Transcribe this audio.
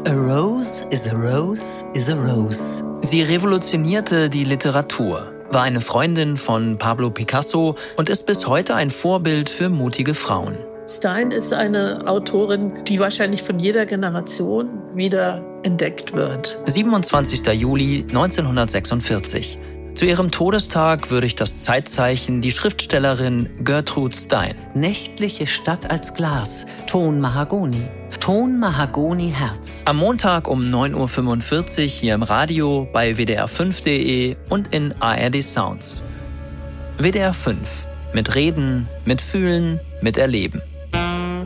A rose is a rose is a rose. Sie revolutionierte die Literatur, war eine Freundin von Pablo Picasso und ist bis heute ein Vorbild für mutige Frauen. Stein ist eine Autorin, die wahrscheinlich von jeder Generation wieder entdeckt wird. 27. Juli 1946. Zu ihrem Todestag würdigt das Zeitzeichen die Schriftstellerin Gertrude Stein. Nächtliche Stadt als Glas, Ton Mahagoni. Ton Mahagoni Herz. Am Montag um 9.45 Uhr hier im Radio, bei WDR5.de und in ARD Sounds. WDR 5. Mit Reden, mit Fühlen, mit Erleben.